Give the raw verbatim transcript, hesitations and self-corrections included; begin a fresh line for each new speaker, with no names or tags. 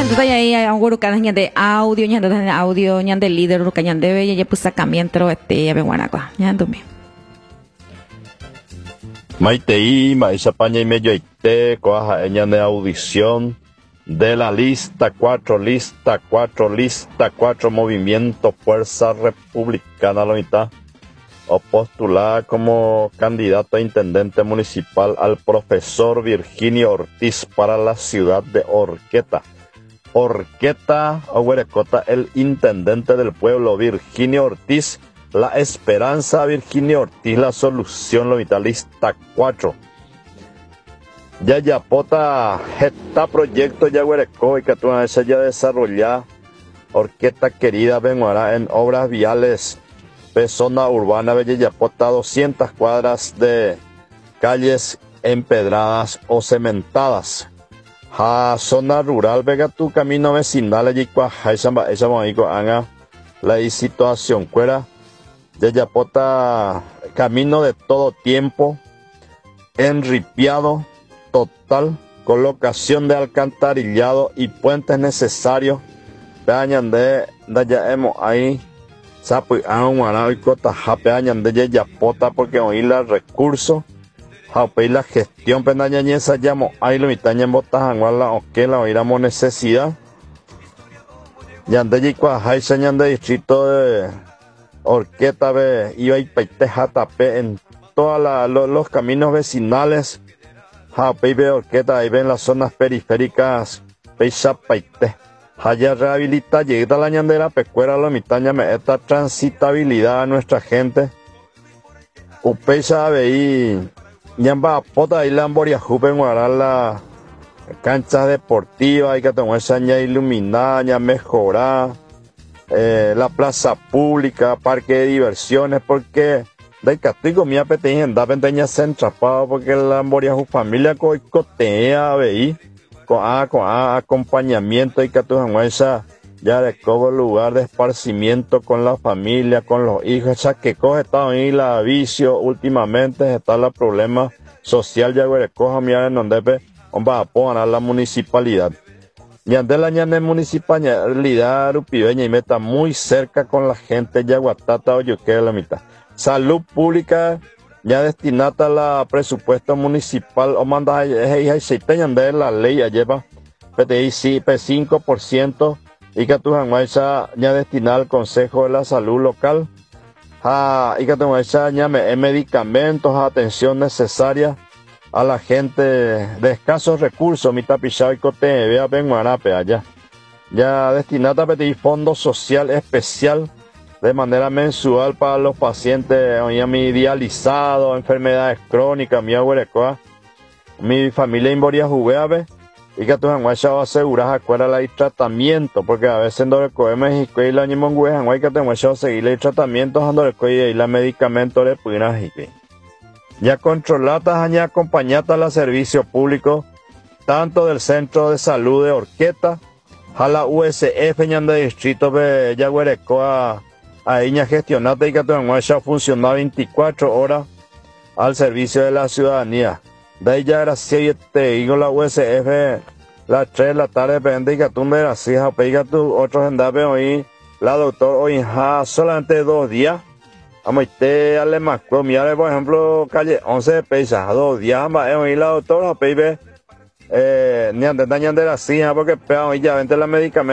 Entonces ahí ahora cada ñande audio, ñande audio, ñande líder, ruca ñande ve, ya pues sacamiento este ya venguanaco, ñande me.
Maitei, Maisa Paña y medio ite, coaja ñande audición de la lista cuatro, lista cuatro, lista cuatro, Movimiento Fuerza Republicana, la mitad, o postulada como candidato a intendente municipal al profesor Virginio Ortiz para la ciudad de Horqueta. Horqueta, Ohuerecota, el intendente del pueblo, Virginio Ortiz, la esperanza, Virginio Ortiz, la solución, la lista cuatro. Yayapota, esta proyecto Yaguarecó y que tú has ya desarrollado, Horqueta querida, Benguará, en obras viales, de zona urbana, Yayapota, doscientas cuadras de calles empedradas o cementadas. Ha zona rural, vega tu camino vecinal allí cuaja esa esa anga la situación cuera Yayapota, camino de todo tiempo, enripiado total, colocación de alcantarillado y puentes necesarios. Peañan de Dayaemo ahí sapu aumara y cota japeañan de Yayapota porque oí la recurso Jaupei la gestión penañañesa llamo ahí lo mitaña en botas anguala o que la oíramos necesidad. Yande yicuajai señan de distrito de Horqueta ve iba y peitejatape en todos lo, los caminos vecinales. Jaupei ve Horqueta ahí ven las zonas periféricas peisa paite. Haya rehabilita llegada la ñandera pecuera lo mitaña me esta transitabilidad a nuestra gente. Upeisa veí Ñamba pota y lamboria jupen guardar la canchas deportivas, hay que tomar esa ña iluminada, ña mejorar eh, la plaza pública, parque de diversiones, porque de castigo mi apetece en da penteña centrapado porque la lamboria su familia coicotea veí con a con a acompañamiento y que tomar esa ya de como lugar de esparcimiento con la familia, con los hijos, ya que coge está ahí la vicio últimamente, está el problema social ya güey, coja mi en donde ve, va a poner la municipalidad. Y ante la ñane municipalidad rupibeña y meta muy cerca con la gente ya guatata o yo que la mitad. Salud pública ya destinada a la presupuesto municipal o manda ahí se teñan de la ley ya lleva P T I P cinco por ciento y que tu janguaisa ya destinada al Consejo de la Salud Local, a, y que tu janguaisa ya me, medicamentos, atención necesaria a la gente de escasos recursos, mi tapichado y cote, vea Benguarape allá, ya destinada a pedir fondo social especial de manera mensual para los pacientes, ya mi dializado, enfermedades crónicas, mi abuelecoa, mi familia en Boria Juveave, y que tu janguacha va a asegurar cuál era el tratamiento, porque a veces en Dorecoe México y la ñimongue janguay que tu janguacha va a seguir el tratamiento en Dorecoe y la medicamento de puinas y que ya controlata ya acompañata la servicio público tanto del centro de salud de Horqueta a la U S F ñan de distrito de Yaguarecoa ahí ya gestionata y que tu janguacha funciona veinticuatro horas al servicio de la ciudadanía. De ahí ya era siete, digo la U S F, las tres de la tarde, depende que tú me las hijas, pega tu otro gendarme hoy, la doctor hoy ja, solamente dos días, vamos a ir a le más, mira, por ejemplo, calle once de Pesa, dos días, va a ir la doctora, peibe, eh, ni antes dañan de las hijas, porque pega hoy ya vente la medicamento.